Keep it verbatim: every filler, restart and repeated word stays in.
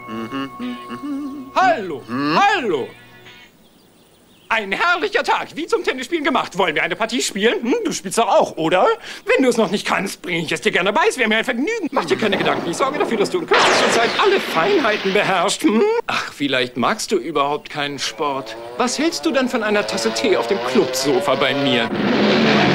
Hallo, hallo. Ein herrlicher Tag, wie zum Tennisspielen gemacht. Wollen wir eine Partie spielen? Hm, du spielst doch auch, oder? Wenn du es noch nicht kannst, bringe ich es dir gerne bei. Es wäre mir ein Vergnügen. Mach dir keine Gedanken. Ich sorge dafür, dass du in kürzester Zeit alle Feinheiten beherrschst. Hm? Ach, vielleicht magst du überhaupt keinen Sport. Was hältst du dann von einer Tasse Tee auf dem Clubsofa bei mir?